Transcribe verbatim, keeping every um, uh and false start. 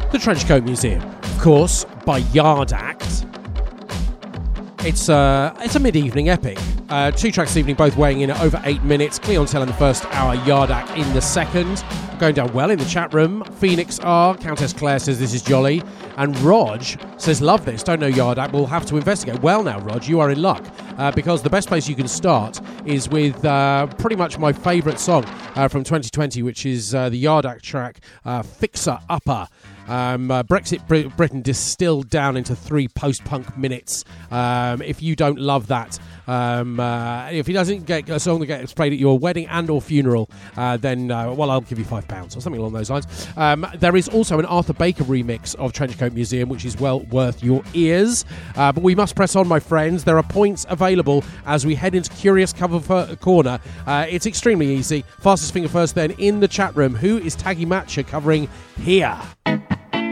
The Trenchcoat Museum, of course, by Yard Act. It's, uh, it's a mid-evening epic. Uh, two tracks this evening, both weighing in at over eight minutes. Clientele in the first hour, Yard Act in the second. Going down well in the chat room. Phoenix R, Countess Claire says this is jolly. And Rog says, love this, don't know Yard Act, we'll have to investigate. Well now, Rog, you are in luck. Uh, because the best place you can start is with uh, pretty much my favourite song uh, from twenty twenty, which is uh, the Yard Act track, uh, Fixer Upper. Um, uh, Brexit Br- Britain distilled down into three post-punk minutes. Um, if you don't love that, um, uh, if he doesn't get a song that gets played at your wedding and or funeral, uh, then, uh, well, I'll give you five pounds or something along those lines. Um, there is also an Arthur Baker remix of Trenchcoat Museum, which is well worth your ears. Uh, but we must press on, my friends. There are points available as we head into Curious Cover for Corner. Uh, it's extremely easy. Fastest finger first then in the chat room. Who is Taggy Matcha covering here?